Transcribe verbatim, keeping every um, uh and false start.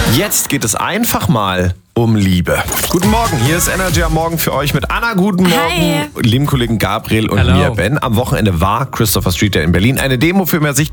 Jetzt geht es einfach mal um Liebe. Guten Morgen, hier ist Energy am Morgen für euch mit Anna. Guten Morgen, Hi. lieben Kollegen Gabriel und Hello. mir, Ben. Am Wochenende war Christopher Street Day in Berlin eine Demo für mehr Sicht